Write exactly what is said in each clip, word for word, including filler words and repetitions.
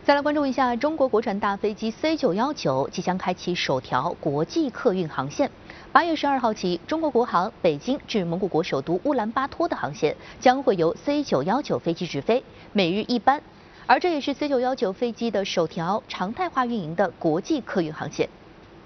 再来关注一下中国国产大飞机 C 九一九即将开启首条国际客运航线。八月十二号起，中国国航北京至蒙古国首都乌兰巴托的航线将会由 C 九一九飞机直飞，每日一班。而这也是 C 九一九飞机的首条常态化运营的国际客运航线。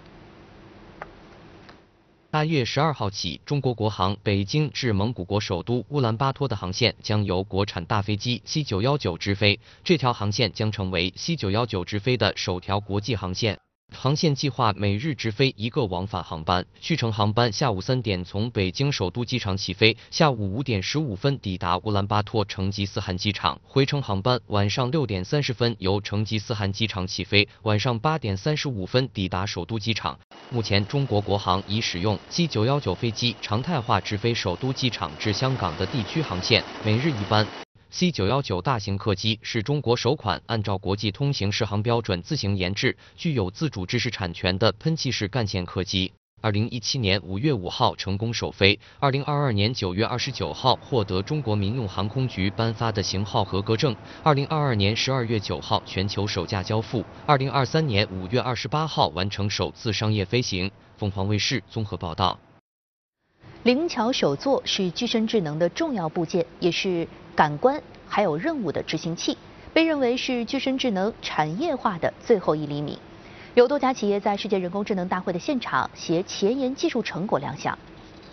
八月十二号起，中国国航北京至蒙古国首都乌兰巴托的航线将由国产大飞机 C 九一九直飞。这条航线将成为 C 九一九直飞的首条国际航线。航线计划每日直飞一个往返航班，续程航班下午三点从北京首都机场起飞，下午五点十五分抵达乌兰巴托成吉思汗机场。回程航班晚上六点三十分由成吉思汗机场起飞，晚上八点三十五分抵达首都机场。 目前，中国国航已使用 C 九一九飞机常态化直飞首都机场至香港的地区航线，每日一班。C 九一九大型客机是中国首款按照国际通行适航标准自行研制、具有自主知识产权的喷气式干线客机。 二零一七年五月五号成功首飞， 二零二二年九月二十九号获得中国民用航空局颁发的型号合格证， 二零二二年十二月九号全球首架交付， 二零二三年五月二十八号完成首次商业飞行。凤凰卫视综合报道。 灵巧手座是具身智能的重要部件，也是感官还有任务的执行器，被认为是具身智能产业化的最后一厘米。 有多家企业在世界人工智能大会的现场携前沿技术成果亮相。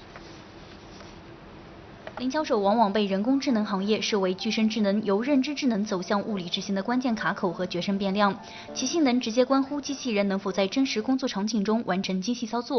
灵巧手往往被人工智能行业视为具身智能由认知智能走向物理执行的关键卡口和决胜变量，其性能直接关乎机器人能否在真实工作场景中完成精细操作。